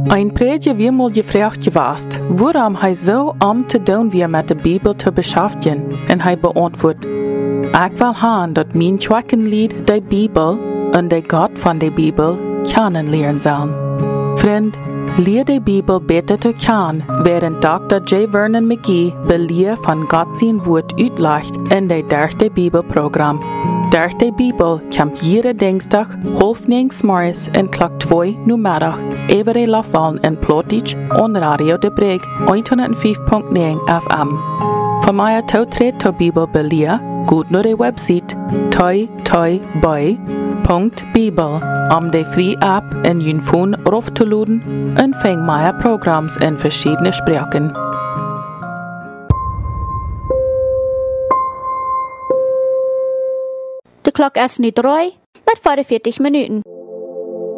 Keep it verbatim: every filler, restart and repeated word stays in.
Ein Prediger wie mal gefragt gewast, warum hij so am te doen wie met de Bibel te beschäftigen, en hij beantwoordt, ik wil haan dat mijn Queckenlied de Bibel en de God van de Bibel kennenlernen zal. Vriend, leer de Bibel beter te kennen, während Doktor J. Vernon McGee beleer van God zijn woord uitlegt in de derde Bibelprogramm. Derde Bibel komt jede dinsdag half negen 's morgens en klok twee numiddag over Lafallen in Plotich on Radio de Breg honderdvijf komma negen F M. Voor mij toetred tot Bibel beleer, goed naar de website toi toi boy punt bibel om de free app in je phone auf te laden en vang mij programma's in verschillende spraken. De klok is nu drie met vijfenveertig minuten.